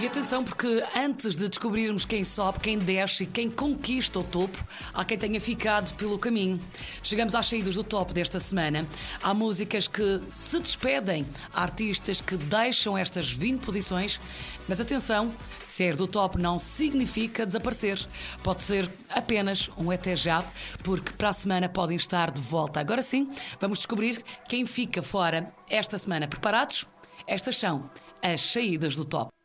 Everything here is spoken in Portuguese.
E atenção, porque antes de descobrirmos quem sobe, quem desce e quem conquista o topo, há quem tenha ficado pelo caminho. Chegamos às saídas do top desta semana. Há músicas que se despedem, há artistas que deixam estas 20 posições, mas atenção, sair do top não significa desaparecer. Pode ser apenas um até já, porque para a semana podem estar de volta. Agora sim, vamos descobrir quem fica fora esta semana. Preparados? Estas são as saídas do top.